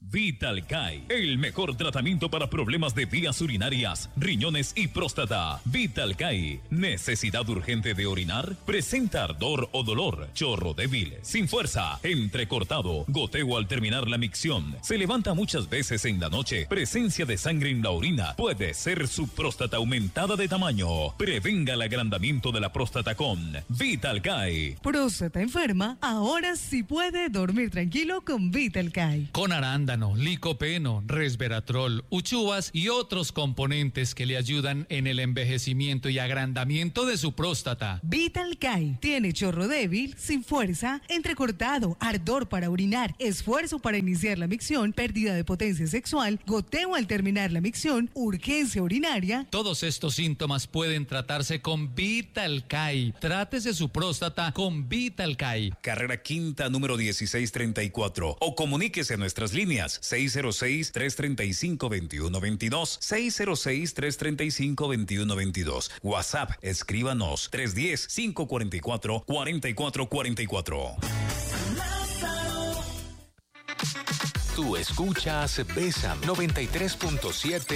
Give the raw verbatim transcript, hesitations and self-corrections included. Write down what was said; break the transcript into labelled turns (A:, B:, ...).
A: Vitalcay, el mejor tratamiento para problemas de vías urinarias, riñones y próstata. Vitalcay, necesidad urgente de orinar, presenta ardor o dolor, chorro débil, sin fuerza, entrecortado, goteo al terminar la micción, se levanta muchas veces en la noche, presencia de sangre en la orina, puede ser su próstata aumentada de tamaño. Prevenga el agrandamiento de la próstata con Vitalcay.
B: Próstata enferma, ahora sí puede dormir tranquilo con Vitalcay.
C: Con arándano, licopeno, resveratrol, uchuvas y otros componentes que le ayudan en el envejecimiento y agrandamiento de su próstata.
B: Vitalcay tiene chorro débil, sin fuerza, entrecortado, ardor para orinar, esfuerzo para iniciar la micción, pérdida de potencia sexual, goteo al terminar la micción, urgencia urinaria.
C: Todos estos síntomas pueden tratarse con Vitalcay. Trátese su próstata con Vitalcay.
A: Carrera Quinta, número dieciséis treinta y cuatro. O comuníquese a nuestras líneas seis cero seis, tres tres cinco, dos uno dos dos, seis cero seis, tres tres cinco, dos uno dos dos. WhatsApp, escríbanos tres uno cero, cinco cuatro cuatro, cuatro cuatro cuatro cuatro.
D: Tú escuchas Bésame noventa y tres punto siete